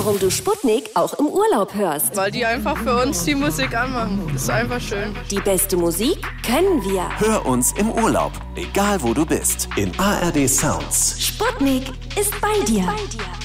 warum du Sputnik auch im Urlaub hörst. Weil die einfach für uns die Musik anmachen. Das ist einfach schön. Die beste Musik können wir. Hör uns im Urlaub, egal wo du bist, in ARD Sounds. Sputnik ist bei dir.